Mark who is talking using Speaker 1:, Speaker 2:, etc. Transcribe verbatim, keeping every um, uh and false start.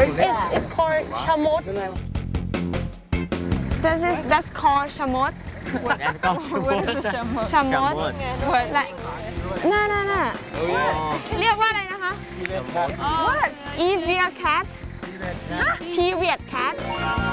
Speaker 1: It's, it's called ชะมด
Speaker 2: This is that's called ชะมด ชะมด like น่าน่าน่าเรียกว่าอะไรนะคะ What? Evian cat Period cat